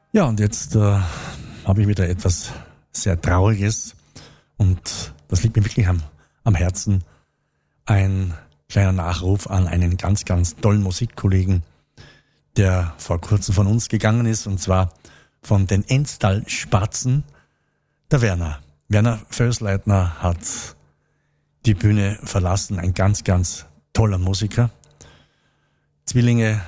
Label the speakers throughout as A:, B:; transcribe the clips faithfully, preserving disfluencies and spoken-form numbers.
A: Ja, und jetzt äh, habe ich wieder etwas sehr Trauriges und das liegt mir wirklich am, am Herzen. Ein kleiner Nachruf an einen ganz, ganz tollen Musikkollegen, der vor kurzem von uns gegangen ist, und zwar von den Enstal-Spatzen, der Werner. Werner Vösleitner hat die Bühne verlassen, ein ganz, ganz toller Musiker. Zwillinge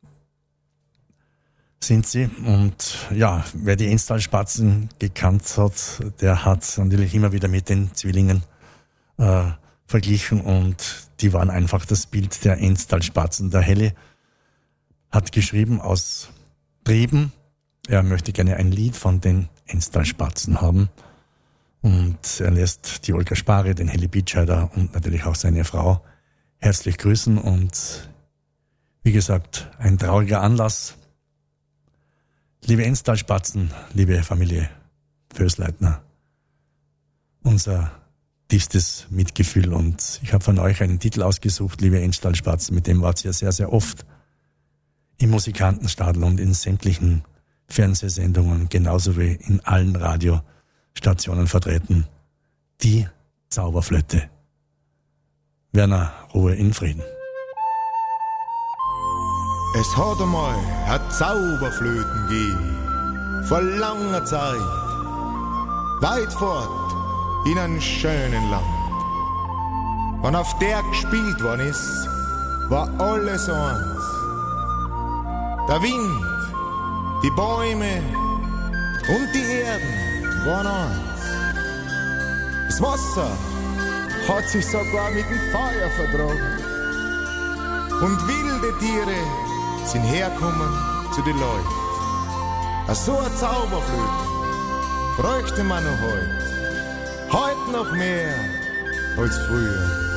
A: sind sie, und ja, wer die Enstal-Spatzen gekannt hat, der hat natürlich immer wieder mit den Zwillingen äh, verglichen, und die waren einfach das Bild der Enstal-Spatzen. Der Helle hat geschrieben aus Trieben, er möchte gerne ein Lied von den Enstal-Spatzen haben, und er lässt die Olga Spare, den Helle Bitscheider und natürlich auch seine Frau herzlich grüßen. Und wie gesagt, ein trauriger Anlass. Liebe Enstal-Spatzen, liebe Familie Vösleitner, unser tiefstes Mitgefühl, und ich habe von euch einen Titel ausgesucht, liebe Enstal-Spatzen, mit dem wart ihr sehr, sehr oft im Musikantenstadel und in sämtlichen Fernsehsendungen, genauso wie in allen Radiostationen vertreten. Die Zauberflöte. Werner, Ruhe in Frieden.
B: Es hat einmal ein Zauberflöten gegeben, vor langer Zeit, weit fort in einem schönen Land. Wenn auf der gespielt worden ist, war alles eins. Der Wind, die Bäume und die Erden waren eins. Das Wasser hat sich sogar mit dem Feuer vertragen. Und wilde Tiere sind herkommen zu den Leuten. A so eine Zauberflöte bräuchte man noch heute. Heute noch mehr als früher.